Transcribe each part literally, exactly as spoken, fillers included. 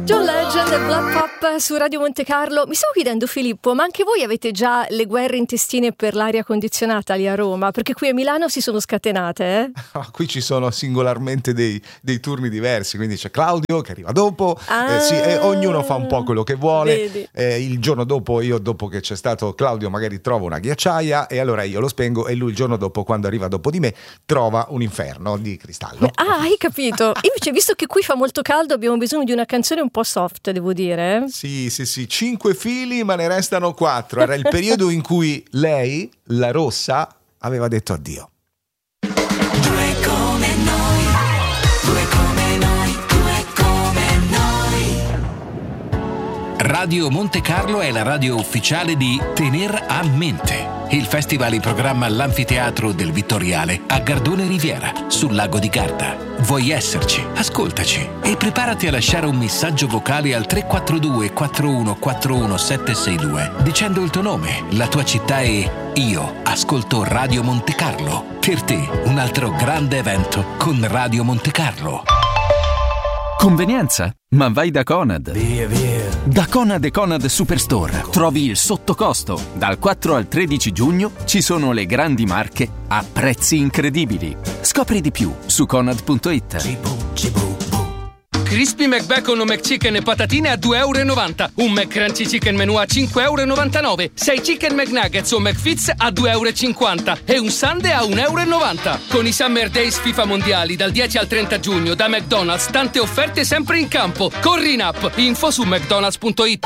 John Legend e Black Pop su Radio Monte Carlo. Mi stavo chiedendo, Filippo, ma anche voi avete già le guerre intestine per l'aria condizionata lì a Roma? Perché qui a Milano si sono scatenate, eh? Oh, qui ci sono singolarmente dei, dei turni diversi, quindi c'è Claudio che arriva dopo, ah, eh, sì, e ognuno fa un po' quello che vuole. Eh, il giorno dopo, io dopo che c'è stato Claudio magari trovo una ghiacciaia e allora io lo spengo, e lui il giorno dopo, quando arriva dopo di me, trova un inferno di cristallo. Ah, hai capito? Invece, visto che qui fa molto caldo, abbiamo bisogno di una canzone un po' soft, devo dire. Sì, sì, sì, cinque fili ma ne restano quattro. Era il periodo in cui lei, la rossa, aveva detto addio. Due come noi, due come noi, due come noi. Radio Monte Carlo è la radio ufficiale di Tener a Mente, il festival in programma all'Anfiteatro del Vittoriale a Gardone Riviera, sul lago di Garda. Vuoi esserci? Ascoltaci e preparati a lasciare un messaggio vocale al tre quattro due quattro uno quattro uno sette sei due dicendo il tuo nome, la tua città e io ascolto Radio Monte Carlo. Per te un altro grande evento con Radio Monte Carlo. Convenienza? Ma vai da Conad. Via, via. Da Conad e Conad Superstore trovi il sottocosto. Dal quattro al tredici giugno ci sono le grandi marche a prezzi incredibili. Scopri di più su conad punto it. Crispy McBacon o McChicken e patatine a due e novanta euro. Un McCrunchy Chicken Menù a cinque e novantanove euro. sei Chicken McNuggets o McFits a due e cinquanta euro. E un Sundae a un e novanta euro. Con i Summer Days FIFA Mondiali dal dieci al trenta giugno da McDonald's, tante offerte sempre in campo. Corri in app. Info su mcdonalds punto it.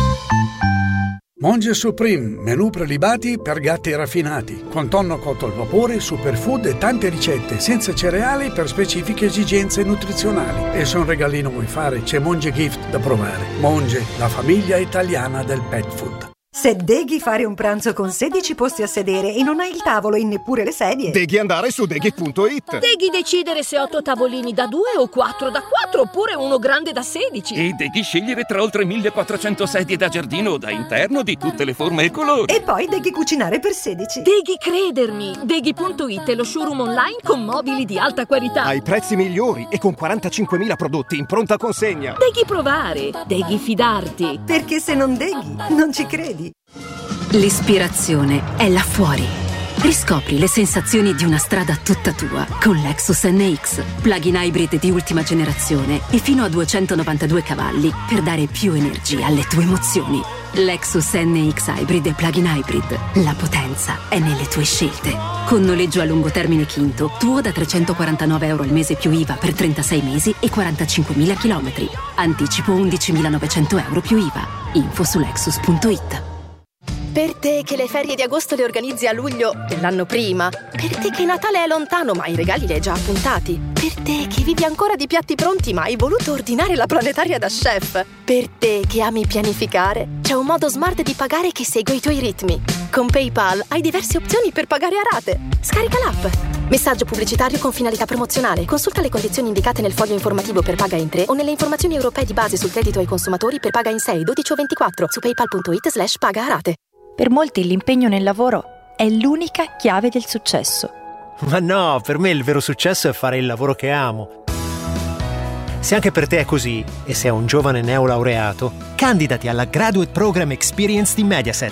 Monge Supreme, menù prelibati per gatti raffinati, con tonno cotto al vapore, superfood e tante ricette, senza cereali per specifiche esigenze nutrizionali. E se un regalino vuoi fare, c'è Monge Gift da provare. Monge, la famiglia italiana del pet food. Se deghi fare un pranzo con sedici posti a sedere e non hai il tavolo e neppure le sedie, deghi andare su deghi punto it. Deghi decidere se otto tavolini da due o quattro da quattro oppure uno grande da sedici. E deghi scegliere tra oltre millequattrocento sedie da giardino o da interno di tutte le forme e colori. E poi deghi cucinare per sedici. Deghi credermi. Deghi punto it è lo showroom online con mobili di alta qualità. Ai prezzi migliori e con quarantacinquemila prodotti in pronta consegna. Deghi provare. Deghi fidarti. Perché se non deghi, non ci credi. L'ispirazione è là fuori. Riscopri le sensazioni di una strada tutta tua con Lexus N X, plug-in hybrid di ultima generazione e fino a duecentonovantadue cavalli per dare più energia alle tue emozioni. Lexus N X Hybrid e plug-in hybrid. La potenza è nelle tue scelte. Con noleggio a lungo termine Quinto, tuo da trecentoquarantanove euro al mese più I V A per trentasei mesi e quarantacinquemila chilometri. Anticipo undicimilanovecento euro più I V A. Info su lexus punto it. Per te che le ferie di agosto le organizzi a luglio dell'anno prima. Per te che Natale è lontano ma i regali li hai già appuntati. Per te che vivi ancora di piatti pronti ma hai voluto ordinare la planetaria da chef. Per te che ami pianificare, c'è un modo smart di pagare che segue i tuoi ritmi. Con PayPal hai diverse opzioni per pagare a rate. Scarica l'app. Messaggio pubblicitario con finalità promozionale. Consulta le condizioni indicate nel foglio informativo per Paga in tre o nelle informazioni europee di base sul credito ai consumatori per Paga in sei, dodici o ventiquattro su paypal punto it slash paga a rate. Per molti l'impegno nel lavoro è l'unica chiave del successo. Ma no, per me il vero successo è fare il lavoro che amo. Se anche per te è così, e sei un giovane neolaureato, candidati alla Graduate Program Experience di Mediaset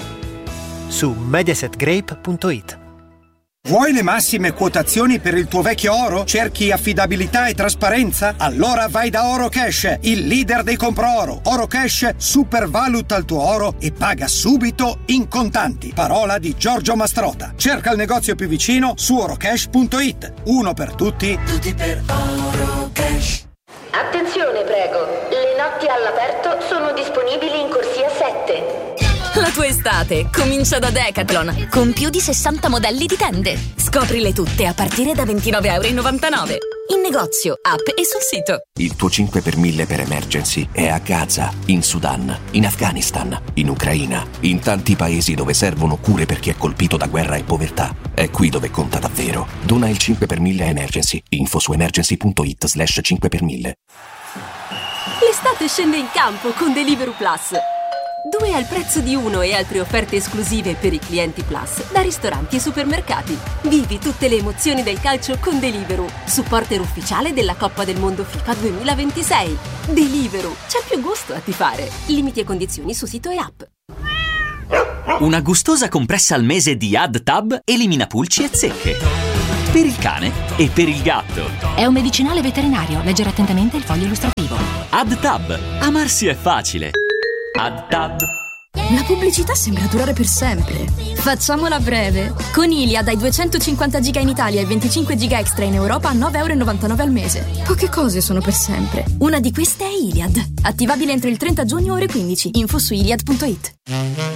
su mediaset grape punto it. Vuoi le massime quotazioni per il tuo vecchio oro? Cerchi affidabilità e trasparenza? Allora vai da Oro Cash, il leader dei compro-oro. Oro Cash supervaluta il tuo oro e paga subito in contanti. Parola di Giorgio Mastrota. Cerca il negozio più vicino su orocash punto it. Uno per tutti, tutti per Oro Cash. Attenzione, prego. Le notti all'aperto sono disponibili in corsia sette. La tua estate comincia da Decathlon, con più di sessanta modelli di tende. Scoprile tutte a partire da ventinove e novantanove euro. In negozio, app e sul sito. Il tuo cinque per mille per emergency è a Gaza, in Sudan, in Afghanistan, in Ucraina, in tanti paesi dove servono cure per chi è colpito da guerra e povertà. È qui dove conta davvero. Dona il cinque per mille a Emergency. Info su emergency punto it slash cinque per mille. L'estate scende in campo con Deliveroo Plus. Due al prezzo di uno e altre offerte esclusive per i clienti Plus da ristoranti e supermercati. Vivi tutte le emozioni del calcio con Deliveroo, supporter ufficiale della Coppa del Mondo FIFA duemilaventisei. Deliveroo, c'è più gusto a tifare. Limiti e condizioni su sito e app. Una gustosa compressa al mese di AddTab elimina pulci e zecche. Per il cane e per il gatto. È un medicinale veterinario. Leggere attentamente il foglio illustrativo. AddTab. Amarsi è facile. AddTab. La pubblicità sembra durare per sempre. Facciamola breve. Con Iliad hai duecentocinquanta giga in Italia e venticinque giga extra in Europa a nove virgola novantanove euro al mese. Poche cose sono per sempre. Una di queste è Iliad. Attivabile entro il trenta giugno ore quindici. Info su iliad punto it.